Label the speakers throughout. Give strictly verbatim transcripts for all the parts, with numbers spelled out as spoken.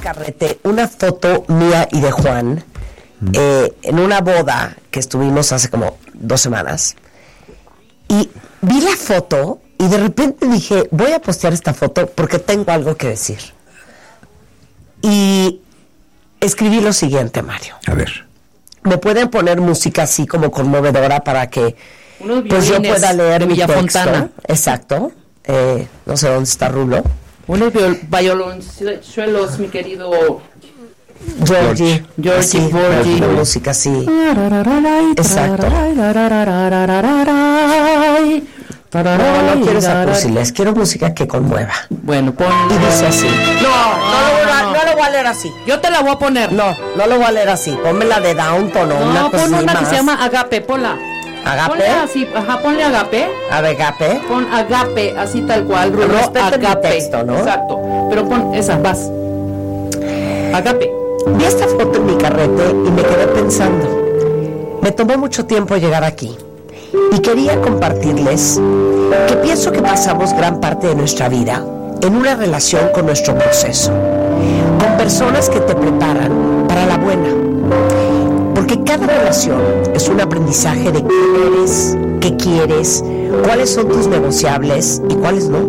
Speaker 1: carrete una foto mía y de Juan mm. eh, en una boda que estuvimos hace como dos semanas. Y vi la foto y de repente dije, voy a postear esta foto porque tengo algo que decir. Y escribí lo siguiente, Mario.
Speaker 2: A ver.
Speaker 1: ¿Me pueden poner música así como conmovedora para que pues yo pueda leer mi texto? Exacto. Eh, no sé dónde está Rulo.
Speaker 3: Unos violonchuelos, mi querido
Speaker 1: Georgie.
Speaker 3: Georgie, Georgie.
Speaker 1: Música así. Exacto. No, no quiero esa cursiles, quiero música que conmueva.
Speaker 3: Bueno, pon.
Speaker 1: Y dice así. No, no, no, lo voy a, no lo voy a leer así.
Speaker 3: Yo te la voy a poner.
Speaker 1: No, no lo voy a leer así. Ponme la de Downton o
Speaker 3: no,
Speaker 1: una cosa
Speaker 3: pon una
Speaker 1: más.
Speaker 3: que se llama Agape, ponla.
Speaker 1: ¿Agape?
Speaker 3: Ponle así, ajá, ponle Agape.
Speaker 1: A ver, Agape.
Speaker 3: Pon Agape, así tal cual, Rulo.
Speaker 1: Agape. Texto, ¿no?
Speaker 3: Exacto. Pero pon esa, vas. Agape.
Speaker 1: Vi esta foto en mi carrete y me quedé pensando. Me tomó mucho tiempo llegar aquí. Y quería compartirles que pienso que pasamos gran parte de nuestra vida en una relación con nuestro proceso, con personas que te preparan para la buena, porque cada relación es un aprendizaje de quién eres, qué quieres, cuáles son tus negociables y cuáles no,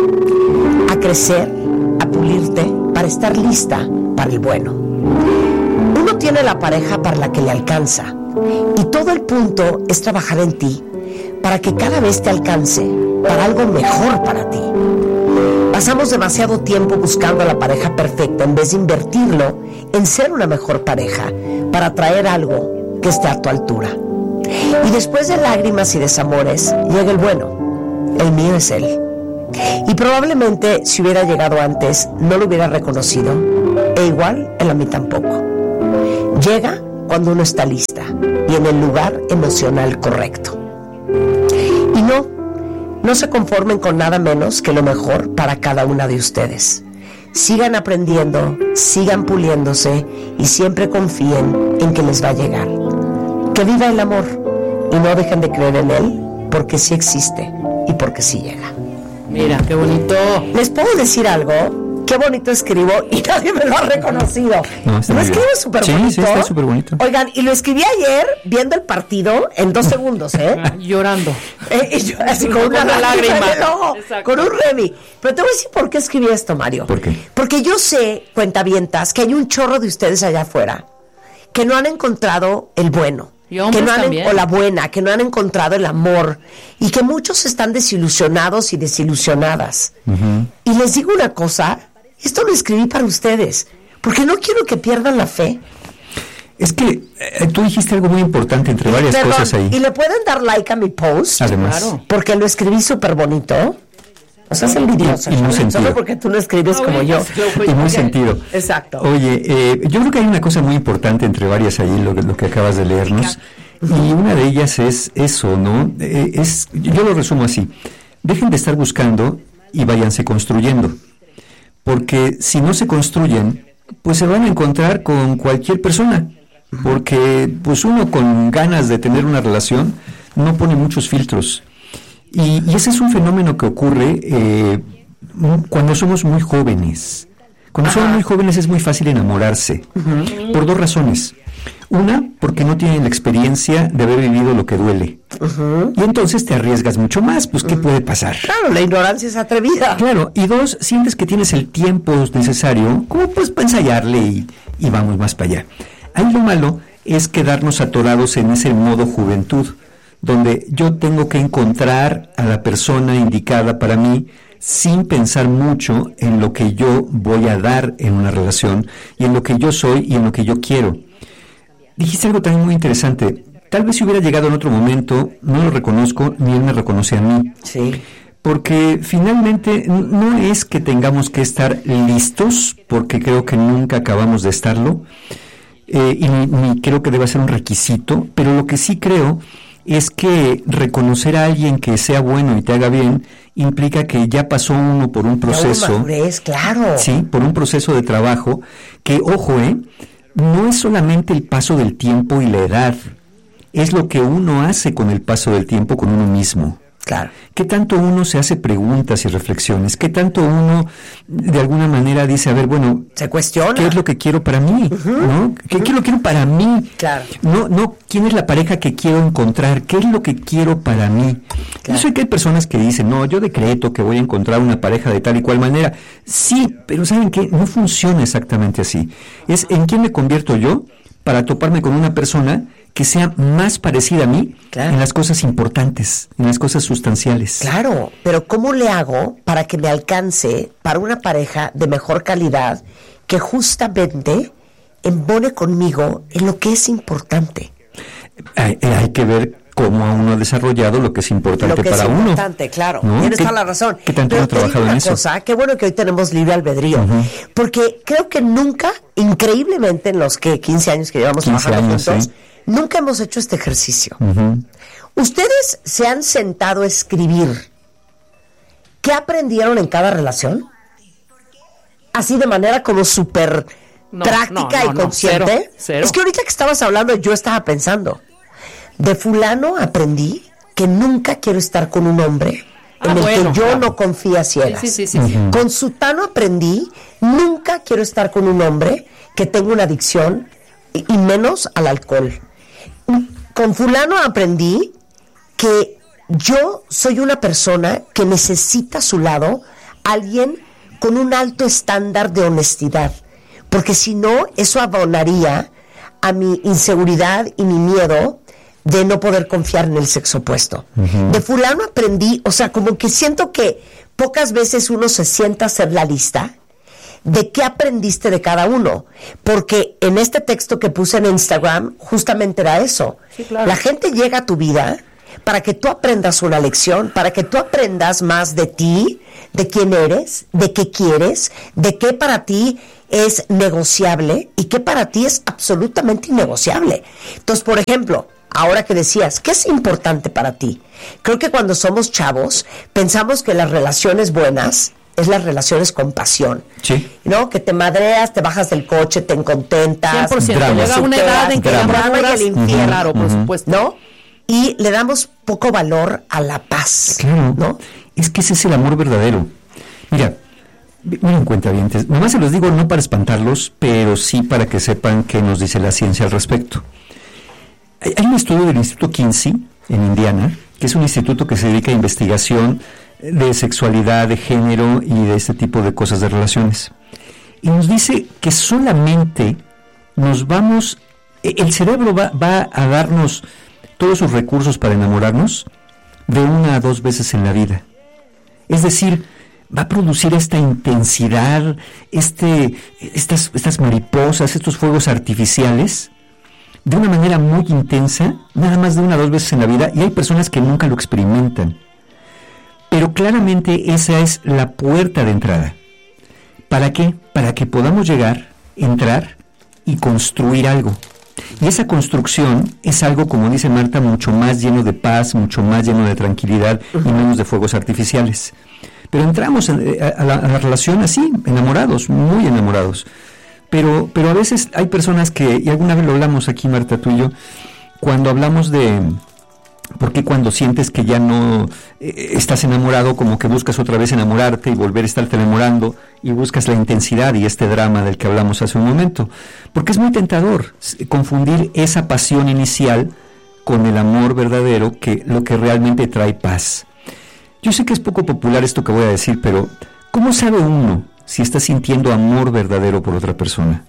Speaker 1: a crecer, a pulirte para estar lista para el bueno. Uno tiene la pareja para la que le alcanza, y todo el punto es trabajar en ti para que cada vez te alcance para algo mejor para ti. Pasamos demasiado tiempo buscando a la pareja perfecta en vez de invertirlo en ser una mejor pareja para atraer algo que esté a tu altura. Y después de lágrimas y desamores llega el bueno. El mío es él. Y probablemente si hubiera llegado antes no lo hubiera reconocido, e igual él a mí tampoco. Llega cuando uno está lista y en el lugar emocional correcto. Y no, no se conformen con nada menos que lo mejor para cada una de ustedes. Sigan aprendiendo, sigan puliéndose y siempre confíen en que les va a llegar. Que viva el amor y no dejen de creer en él, porque sí existe y porque sí llega.
Speaker 3: Mira, qué bonito.
Speaker 1: ¿Les puedo decir algo? Qué bonito escribo y nadie me lo ha reconocido. No, ¿No escribo súper
Speaker 2: sí,
Speaker 1: bonito?
Speaker 2: Sí, está súper bonito.
Speaker 1: Oigan, y lo escribí ayer viendo el partido en dos segundos, ¿eh?
Speaker 3: Llorando.
Speaker 1: Eh, y yo, así con una lágrima en el ojo, con un remi. Pero te voy a decir por qué escribí esto, Mario.
Speaker 2: ¿Por qué?
Speaker 1: Porque yo sé, cuentavientas, que hay un chorro de ustedes allá afuera que no han encontrado el bueno.
Speaker 3: Y hombres
Speaker 1: que no han,
Speaker 3: también.
Speaker 1: o la buena, que no han encontrado el amor y que muchos están desilusionados y desilusionadas. Uh-huh. Y les digo una cosa, esto lo escribí para ustedes, porque no quiero que pierdan la fe.
Speaker 2: Es que eh, tú dijiste algo muy importante entre varias
Speaker 1: Perdón,
Speaker 2: cosas ahí.
Speaker 1: Y le pueden dar like a mi post.
Speaker 2: Además.
Speaker 1: Claro. Porque lo escribí súper bonito. O sea, es envidioso.
Speaker 2: Y, y muy sentido.
Speaker 1: Solo porque tú lo escribes no, como yo.
Speaker 2: Y muy sentido.
Speaker 1: Exacto.
Speaker 2: Oye, eh, yo creo que hay una cosa muy importante entre varias ahí, lo, lo que acabas de leernos. Y una de ellas es eso, ¿no? Eh, es, yo lo resumo así. Dejen de estar buscando y váyanse construyendo. Porque si no se construyen, pues se van a encontrar con cualquier persona. Porque pues uno con ganas de tener una relación no pone muchos filtros. Y, y ese es un fenómeno que ocurre eh, cuando somos muy jóvenes. Cuando Ajá. somos muy jóvenes es muy fácil enamorarse, uh-huh. por dos razones. Una, porque no tienen la experiencia de haber vivido lo que duele. Uh-huh. Y entonces te arriesgas mucho más, pues ¿qué uh-huh. puede pasar?
Speaker 1: Claro, la ignorancia es atrevida.
Speaker 2: Claro, y dos, sientes que tienes el tiempo necesario, como pues para ensayarle y, y vamos más para allá. Ahí lo malo es quedarnos atorados en ese modo juventud, donde yo tengo que encontrar a la persona indicada para mí sin pensar mucho en lo que yo voy a dar en una relación y en lo que yo soy y en lo que yo quiero. Dijiste algo también muy interesante. Tal vez si hubiera llegado en otro momento, no lo reconozco, ni él me reconoce a mí.
Speaker 1: Sí.
Speaker 2: Porque finalmente no es que tengamos que estar listos, porque creo que nunca acabamos de estarlo, eh, y ni, ni creo que deba ser un requisito, pero lo que sí creo es que reconocer a alguien que sea bueno y te haga bien implica que ya pasó uno por un proceso.
Speaker 1: Ya madurez, claro.
Speaker 2: Sí, por un proceso de trabajo que, ojo, eh, no es solamente el paso del tiempo y la edad, es lo que uno hace con el paso del tiempo con uno mismo.
Speaker 1: Claro.
Speaker 2: ¿Qué tanto uno se hace preguntas y reflexiones? ¿Qué tanto uno, de alguna manera, dice, a ver, bueno,
Speaker 1: se cuestiona?
Speaker 2: ¿Qué es lo que quiero para mí? Uh-huh. ¿No? ¿Qué, uh-huh. ¿Qué es lo que quiero para mí?
Speaker 1: Claro.
Speaker 2: No, no, ¿quién es la pareja que quiero encontrar? ¿Qué es lo que quiero para mí? Claro. Yo sé que hay personas que dicen, no, yo decreto que voy a encontrar una pareja de tal y cual manera. Sí, pero ¿saben qué? No funciona exactamente así. Es en quién me convierto yo para toparme con una persona que sea más parecida a mí, claro, en las cosas importantes, en las cosas sustanciales.
Speaker 1: Claro, pero ¿cómo le hago para que me alcance para una pareja de mejor calidad que justamente embone conmigo en lo que es importante?
Speaker 2: Hay, hay que ver cómo a uno ha desarrollado lo que es importante
Speaker 1: lo que
Speaker 2: para
Speaker 1: es
Speaker 2: uno.
Speaker 1: importante, claro. ¿No? Tienes toda la razón.
Speaker 2: ¿Qué tanto
Speaker 1: pero
Speaker 2: ha trabajado
Speaker 1: una
Speaker 2: en eso?
Speaker 1: Cosa, qué bueno que hoy tenemos libre albedrío, uh-huh. porque creo que nunca, increíblemente en los que quince años que llevamos trabajando
Speaker 2: años,
Speaker 1: juntos,
Speaker 2: ¿sí? Nunca
Speaker 1: hemos hecho este ejercicio.
Speaker 2: Uh-huh.
Speaker 1: ¿Ustedes se han sentado a escribir qué aprendieron en cada relación? Así de manera como súper no, práctica no, no, y consciente.
Speaker 3: No, cero, cero.
Speaker 1: Es que ahorita que estabas hablando yo estaba pensando, de fulano aprendí que nunca quiero estar con un hombre en ah, el bueno, que yo claro. no confío a ciegas.
Speaker 3: Sí, sí, sí, sí,
Speaker 1: uh-huh. Con sutano aprendí, nunca quiero estar con un hombre que tenga una adicción y, y menos al alcohol. Con fulano aprendí que yo soy una persona que necesita a su lado alguien con un alto estándar de honestidad, porque si no, eso abonaría a mi inseguridad y mi miedo de no poder confiar en el sexo opuesto. Uh-huh. De fulano aprendí, o sea, como que siento que pocas veces uno se sienta a hacer la lista de qué aprendiste de cada uno, porque en este texto que puse en Instagram justamente era eso.
Speaker 3: Sí, claro.
Speaker 1: La gente llega a tu vida para que tú aprendas una lección, para que tú aprendas más de ti, de quién eres, de qué quieres, de qué para ti es negociable y qué para ti es absolutamente innegociable. Entonces, por ejemplo, ahora que decías, ¿qué es importante para ti? Creo que cuando somos chavos pensamos que las relaciones buenas es las relaciones con pasión.
Speaker 2: Sí.
Speaker 1: ¿No? Que te madreas, te bajas del coche, te contentas.
Speaker 3: cien por ciento.
Speaker 1: Drama.
Speaker 3: Llega una edad en que
Speaker 1: el drama y el infierno.
Speaker 3: Claro, por uh-huh. supuesto.
Speaker 1: ¿No? Y le damos poco valor a la paz.
Speaker 2: Claro.
Speaker 1: ¿No?
Speaker 2: Es que ese es el amor verdadero. Mira, miren cuentavientes, nomás se los digo no para espantarlos, pero sí para que sepan qué nos dice la ciencia al respecto. Hay, hay un estudio del Instituto Kinsey, en Indiana, que es un instituto que se dedica a investigación de sexualidad, de género y de este tipo de cosas de relaciones. Y nos dice que solamente nos vamos, el cerebro va, va a darnos todos sus recursos para enamorarnos de una a dos veces en la vida. Es decir, va a producir esta intensidad, este, estas, estas mariposas, estos fuegos artificiales, de una manera muy intensa, nada más de una a dos veces en la vida, y hay personas que nunca lo experimentan. Pero claramente esa es la puerta de entrada. ¿Para qué? Para que podamos llegar, entrar y construir algo. Y esa construcción es algo, como dice Marta, mucho más lleno de paz, mucho más lleno de tranquilidad y menos de fuegos artificiales. Pero entramos a, a, la, a la relación así, enamorados, muy enamorados. Pero, pero a veces hay personas que, y alguna vez lo hablamos aquí, Marta, tú y yo, cuando hablamos de... Porque cuando sientes que ya no eh, estás enamorado, como que buscas otra vez enamorarte y volver a estarte enamorando y buscas la intensidad y este drama del que hablamos hace un momento. Porque es muy tentador confundir esa pasión inicial con el amor verdadero, que lo que realmente trae paz. Yo sé que es poco popular esto que voy a decir, pero ¿cómo sabe uno si está sintiendo amor verdadero por otra persona?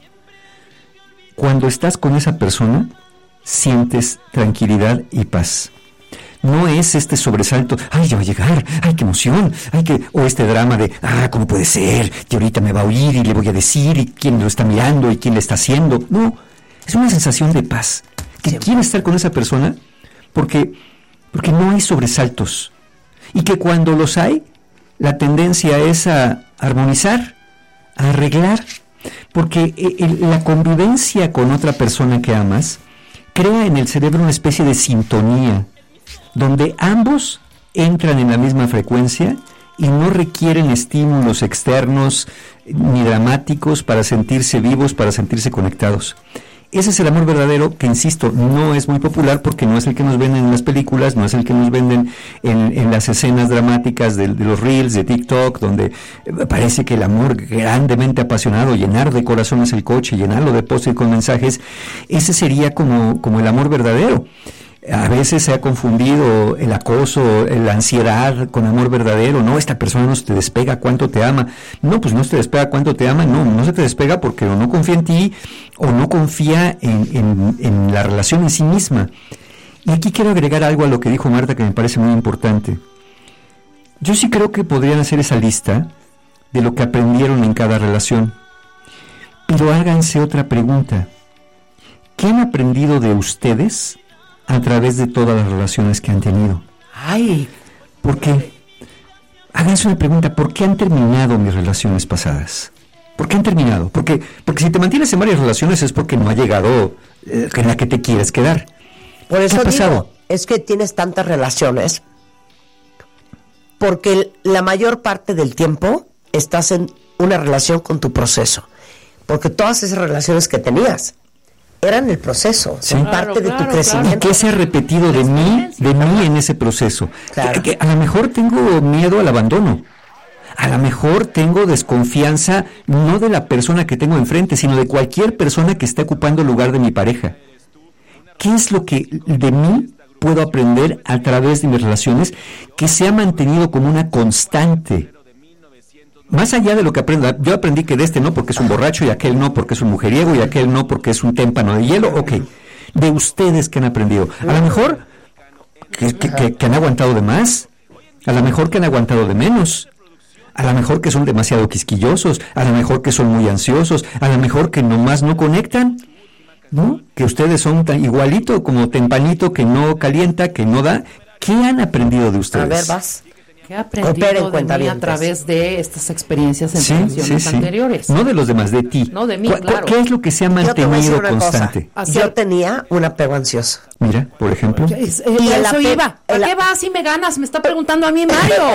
Speaker 2: Cuando estás con esa persona, sientes tranquilidad y paz. No es este sobresalto, ay, ya va a llegar, ay, qué emoción, ay, que, o este drama de, ah, ¿cómo puede ser? Y ahorita me va a oír y le voy a decir, y quién lo está mirando y quién le está haciendo. No, es una sensación de paz, que sí. Quiere estar con esa persona porque, porque no hay sobresaltos. Y que cuando los hay, la tendencia es a armonizar, a arreglar, porque el, la convivencia con otra persona que amas crea en el cerebro una especie de sintonía, donde ambos entran en la misma frecuencia y no requieren estímulos externos ni dramáticos para sentirse vivos, para sentirse conectados. ese es el amor verdadero que, insisto, no es muy popular porque no es el que nos venden en las películas, no es el que nos venden en, en las escenas dramáticas de, de los reels, de TikTok, donde parece que el amor grandemente apasionado, llenar de corazones el coche, llenarlo de post-it con mensajes, ese sería como, como el amor verdadero. A veces se ha confundido el acoso, la ansiedad con amor verdadero. No, esta persona no se te despega, cuánto te ama. No, pues no se te despega, cuánto te ama. No, no se te despega porque o no confía en ti o no confía en, en, en la relación en sí misma. Y aquí quiero agregar algo a lo que dijo Marta que me parece muy importante. Yo sí creo que podrían hacer esa lista de lo que aprendieron en cada relación. Pero háganse otra pregunta. ¿Qué han aprendido de ustedes a través de todas las relaciones que han tenido?
Speaker 1: Ay,
Speaker 2: ¿por qué? Háganse una pregunta, ¿por qué han terminado mis relaciones pasadas? ¿Por qué han terminado? Porque, porque si te mantienes en varias relaciones es porque no ha llegado eh, en la que te quieres quedar.
Speaker 1: por eso
Speaker 2: ¿Qué ha pasado?
Speaker 1: digo, es que tienes tantas relaciones porque la mayor parte del tiempo estás en una relación con tu proceso, porque todas esas relaciones que tenías eran el proceso,
Speaker 2: Sí.
Speaker 1: son
Speaker 3: Claro,
Speaker 1: parte de
Speaker 3: claro,
Speaker 1: tu crecimiento.
Speaker 2: ¿Y qué se ha repetido de mí, de mí en ese proceso?
Speaker 1: Claro.
Speaker 2: Que, que a lo mejor tengo miedo al abandono. A lo mejor tengo desconfianza no de la persona que tengo enfrente, sino de cualquier persona que esté ocupando el lugar de mi pareja. ¿Qué es lo que de mí puedo aprender a través de mis relaciones que se ha mantenido como una constante? Más allá de lo que aprenda, yo aprendí que de este no porque es un borracho y aquel no porque es un mujeriego y aquel no porque es un témpano de hielo. Ok, de ustedes que han aprendido. A lo mejor que, que, que, que han aguantado de más, a lo mejor que han aguantado de menos, a lo mejor que son demasiado quisquillosos, a lo mejor que son muy ansiosos, a lo mejor que nomás no conectan, ¿no? Que ustedes son tan igualito como tempanito que no calienta, que no da. ¿Qué han aprendido de ustedes?
Speaker 1: A ver, vas.
Speaker 3: ¿Qué he aprendido
Speaker 1: Cooperen,
Speaker 3: de mí a
Speaker 1: cuentavientes.
Speaker 3: través de estas experiencias en
Speaker 2: Sí,
Speaker 3: relaciones
Speaker 2: sí, sí.
Speaker 3: anteriores?
Speaker 2: No de los demás, de ti.
Speaker 3: No, de mí,
Speaker 2: ¿Cu- cu-
Speaker 3: claro.
Speaker 2: ¿Qué es lo que se ha
Speaker 1: Yo te voy a decir
Speaker 2: mantenido
Speaker 1: una
Speaker 2: constante?
Speaker 1: cosa.
Speaker 3: Hacer-
Speaker 1: Yo tenía un apego ansioso.
Speaker 2: Mira, por ejemplo.
Speaker 3: Es- eh,
Speaker 1: Y
Speaker 3: a
Speaker 1: el
Speaker 3: eso
Speaker 1: ape-
Speaker 3: iba. ¿Para
Speaker 1: el a-
Speaker 3: qué vas si me ganas? Me está preguntando a mí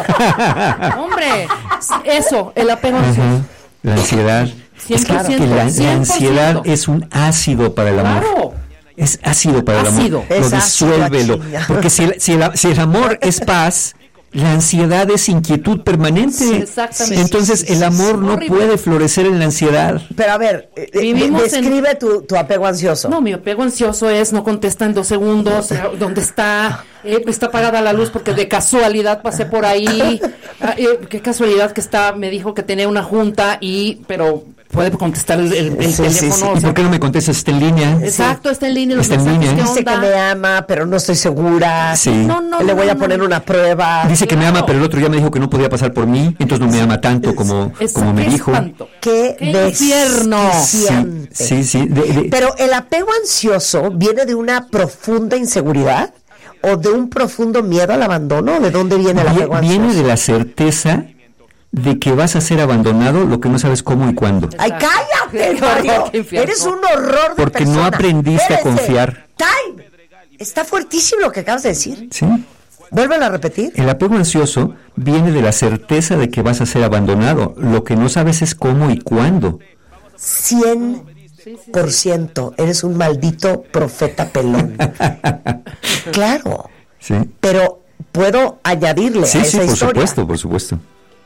Speaker 3: Mario. Hombre, eso, el apego ansioso.
Speaker 2: Ajá. La ansiedad. Es que,
Speaker 3: cien por ciento,
Speaker 2: que la, la
Speaker 3: cien por ciento.
Speaker 2: ansiedad es un ácido para el amor.
Speaker 3: Claro.
Speaker 2: Es ácido para
Speaker 3: Ácido.
Speaker 2: el amor.
Speaker 1: Es
Speaker 2: Lo
Speaker 1: ácido,
Speaker 2: disuélvelo.
Speaker 1: chinga.
Speaker 2: Porque si el, si, el, si el amor es paz, la ansiedad es inquietud permanente.
Speaker 3: Sí, exactamente.
Speaker 2: Entonces el amor no
Speaker 3: Horrible.
Speaker 2: puede florecer en la ansiedad.
Speaker 1: Pero a ver, eh, eh,
Speaker 3: Vivimos en-
Speaker 1: describe tu, tu apego ansioso.
Speaker 3: No, mi apego ansioso es no contesta en dos segundos, eh, ¿dónde está? Eh, está apagada la luz porque de casualidad pasé por ahí. Ah, eh, qué casualidad que está, me dijo que tenía una junta y, pero puede contestar el, el- el
Speaker 1: Sí, sí,
Speaker 3: teléfono.
Speaker 1: sí.
Speaker 3: o
Speaker 2: ¿Y
Speaker 3: sea,
Speaker 2: por qué no me contestas? Está en línea.
Speaker 3: exacto, está en línea los
Speaker 2: Está en
Speaker 3: mensajes,
Speaker 2: línea.
Speaker 3: ¿qué
Speaker 1: Dice que
Speaker 3: onda?
Speaker 1: me ama, pero no estoy segura.
Speaker 2: Sí.
Speaker 3: No, no,
Speaker 1: Le
Speaker 3: no,
Speaker 1: voy a
Speaker 3: no,
Speaker 1: poner
Speaker 3: no.
Speaker 1: una prueba.
Speaker 2: Dice que me
Speaker 3: Claro.
Speaker 2: ama, pero el otro día me dijo que no podía pasar por mí, entonces no me ama tanto como,
Speaker 3: Es-
Speaker 2: como me
Speaker 3: qué
Speaker 2: dijo.
Speaker 3: espanto.
Speaker 1: Qué,
Speaker 3: ¡Qué infierno!
Speaker 2: Sí,
Speaker 1: desquiciante.
Speaker 2: sí, sí. de- de-
Speaker 1: Pero el apego ansioso viene de una profunda inseguridad o de un profundo miedo al abandono. ¿De dónde viene el
Speaker 2: vie-
Speaker 1: apego ansioso?
Speaker 2: viene de la certeza de que vas a ser abandonado, lo que no sabes cómo y cuándo.
Speaker 1: ¡Ay,
Speaker 3: Exacto.
Speaker 1: cállate,
Speaker 3: Qué
Speaker 1: Mario!
Speaker 3: horror, qué infierno.
Speaker 1: Eres un horror de
Speaker 2: Porque no
Speaker 1: persona.
Speaker 2: aprendiste a
Speaker 1: Espérense.
Speaker 2: confiar.
Speaker 1: ¡Time! Está fuertísimo lo que acabas de decir.
Speaker 2: ¿Sí?
Speaker 1: Vuélvelo a repetir.
Speaker 2: El apego ansioso viene de la certeza de que vas a ser abandonado, lo que no sabes es cómo y cuándo.
Speaker 1: cien por ciento. Eres un maldito profeta pelón. Claro.
Speaker 2: Sí,
Speaker 1: Pero puedo añadirle
Speaker 2: sí,
Speaker 1: a
Speaker 2: sí,
Speaker 1: esa
Speaker 2: por
Speaker 1: historia.
Speaker 2: supuesto, por supuesto.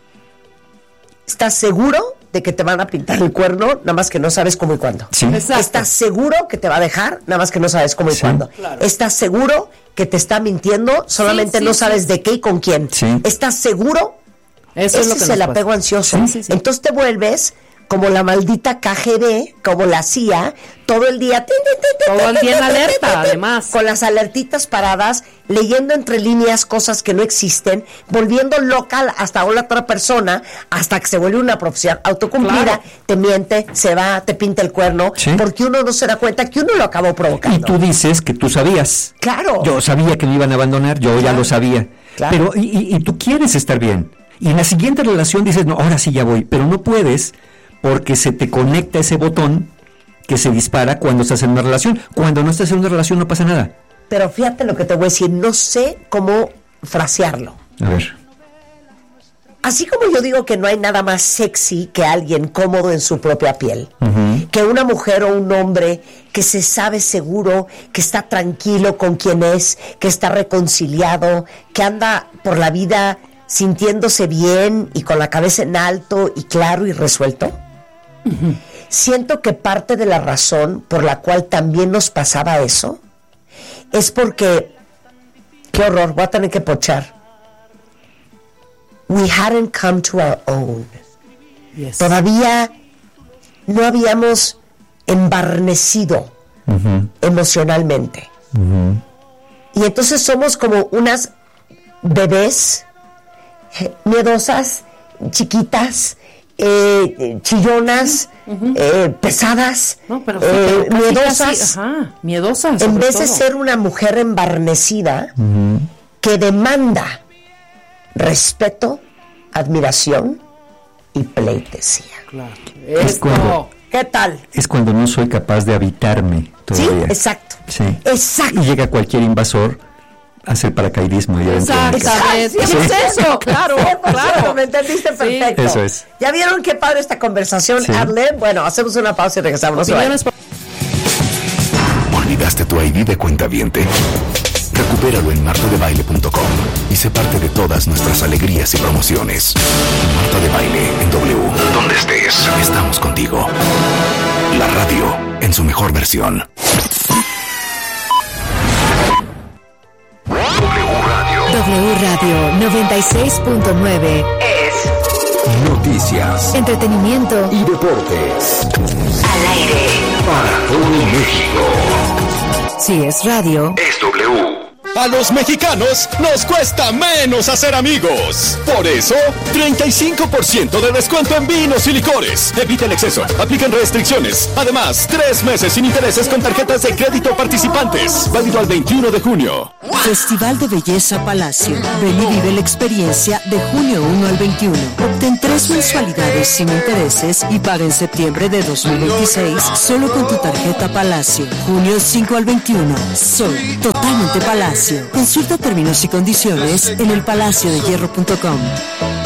Speaker 1: ¿Estás seguro de que te van a pintar el cuerno, nada más que no sabes cómo y cuándo?
Speaker 2: Sí.
Speaker 3: Exacto.
Speaker 1: ¿Estás seguro que te va a dejar, nada más que no sabes cómo y
Speaker 2: Sí.
Speaker 1: cuándo?
Speaker 3: Claro.
Speaker 1: ¿Estás seguro que te está mintiendo, solamente
Speaker 3: sí,
Speaker 1: no
Speaker 3: sí.
Speaker 1: sabes de qué y con quién?
Speaker 2: Sí.
Speaker 1: ¿Estás seguro?
Speaker 3: Eso
Speaker 1: Ese
Speaker 3: es lo
Speaker 1: es,
Speaker 3: que nos
Speaker 1: el
Speaker 3: pasa.
Speaker 1: apego ansioso.
Speaker 3: Sí, sí, sí.
Speaker 1: Entonces te vuelves como la maldita K G B, como la C I A, todo el día. tin, tin, tin, tin,
Speaker 3: Todo el
Speaker 1: tin,
Speaker 3: día en
Speaker 1: tin, tin,
Speaker 3: alerta,
Speaker 1: tin, tin,
Speaker 3: además.
Speaker 1: Con las alertitas paradas, leyendo entre líneas cosas que no existen, volviendo local hasta una otra persona, hasta que se vuelve una profecía autocumplida,
Speaker 3: Claro.
Speaker 1: te miente, se va, te pinta el cuerno,
Speaker 2: Sí.
Speaker 1: porque uno no se da cuenta que uno lo acabó provocando.
Speaker 2: Y tú dices que tú sabías.
Speaker 1: Claro.
Speaker 2: Yo sabía que me iban a abandonar, yo ya lo sabía.
Speaker 1: Claro.
Speaker 2: Pero, y, y- y tú quieres estar bien. Y en la siguiente relación dices, no, ahora sí ya voy. Pero no puedes porque se te conecta ese botón que se dispara cuando estás en una relación. Cuando no estás en una relación no pasa nada.
Speaker 1: Pero fíjate lo que te voy a decir, no sé cómo frasearlo.
Speaker 2: A ver.
Speaker 1: así como yo digo que no hay nada más sexy que alguien cómodo en su propia piel, uh-huh. que una mujer o un hombre que se sabe seguro, que está tranquilo con quien es, que está reconciliado, que anda por la vida sintiéndose bien y con la cabeza en alto y claro y resuelto. Uh-huh. Siento que parte de la razón por la cual también nos pasaba eso es porque, qué horror, voy a tener que pochar. We hadn't come to our own. Yes. Todavía no habíamos embarnecido uh-huh. emocionalmente. Uh-huh. Y entonces somos como unas bebés eh, miedosas, chiquitas, eh, chillonas, uh-huh. eh, pesadas,
Speaker 3: no, pero
Speaker 1: eh,
Speaker 3: casi,
Speaker 1: miedosas.
Speaker 3: Casi, ajá, miedosas.
Speaker 1: En vez
Speaker 3: todo.
Speaker 1: de ser una mujer embarnecida uh-huh. que demanda respeto, admiración y pleitesía.
Speaker 3: Claro.
Speaker 2: Es cuando,
Speaker 1: ¿qué tal?
Speaker 2: Es cuando no soy capaz de habitarme todavía.
Speaker 1: Sí, exacto.
Speaker 2: Sí.
Speaker 1: Exacto.
Speaker 2: Y llega cualquier invasor a hacer paracaidismo. Y
Speaker 3: exactamente. Sí, sí. Es eso, claro, claro.
Speaker 1: Me entendiste perfecto.
Speaker 2: Sí. Eso es.
Speaker 1: ¿Ya vieron qué padre esta conversación, sí. Adle? Bueno, hacemos una pausa y regresamos.
Speaker 4: ¿Olvidaste tu I D de cuentaviente? Recupéralo en marta de baile punto com y sé parte de todas nuestras alegrías y promociones. Marta de Baile en W. Donde estés, estamos contigo. La radio en su mejor versión. W Radio.
Speaker 5: W Radio noventa y seis punto nueve es
Speaker 4: noticias,
Speaker 5: entretenimiento
Speaker 4: y deportes.
Speaker 5: Al aire.
Speaker 4: Para todo México.
Speaker 5: Si es radio,
Speaker 4: es W.
Speaker 6: A los mexicanos nos cuesta menos hacer amigos. Por eso, treinta y cinco por ciento de descuento en vinos y licores. Evita el exceso. Aplican restricciones. Además, tres meses sin intereses con tarjetas de crédito participantes. Válido al veintiuno de junio.
Speaker 7: Festival de Belleza Palacio. Ven y vive la experiencia de junio uno al veintiuno. Obtén tres mensualidades sin intereses y paga en septiembre de dos mil veintiséis solo con tu tarjeta Palacio. Junio cinco al veintiuno. Soy totalmente Palacio. Consulta términos y condiciones en el palacio de hierro punto com.